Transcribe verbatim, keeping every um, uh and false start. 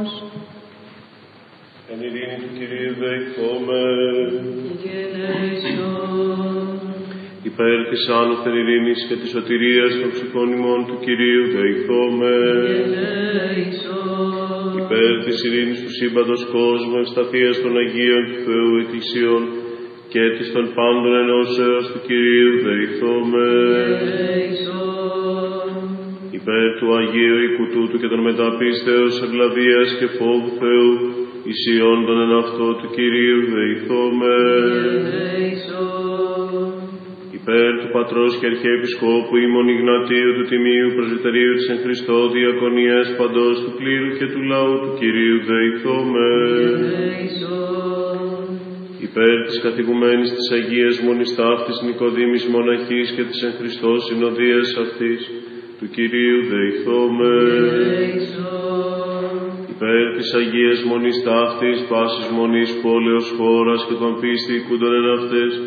Εν ειρήνη του Κυρίου δεηθόμεν. Υπέρ της άνωθεν ειρήνης και της σωτηρίας των ψυχών ημών του Κυρίου δεηθόμεν. Υπέρ της ειρήνης του σύμπαντος κόσμου, ευσταθίας των Αγίων του Θεού Εκκλησίων και της των πάντων ενώσεως του Κυρίου δεηθόμεν. Υπέρ του Αγίου οίκου τούτου και των μεταπίστεως ευλαβίας και φόβου Θεού, ισιόντων εν αυτό του Κυρίου δεηθόμεν. Υπέρ του Πατρός και Αρχιεπισκόπου ημών Ιγνατίου του Τιμίου Πρεσβυτερίου της εν Χριστώ Διακονίας παντός του κλήρου και του λαού του Κυρίου δεηθόμεν. Υπέρ της καθηγουμένης της Αγίας Μονής Ταύτης Νικοδήμης Μοναχής και της εν Χριστώ Συνοδείας αυτής του Κυρίου δεηθόμεν. Υπέρ της Αγίας Μονής Ταύτης πάσης μονής πόλεως χώρας και των πίστη οικούντων εν αυτές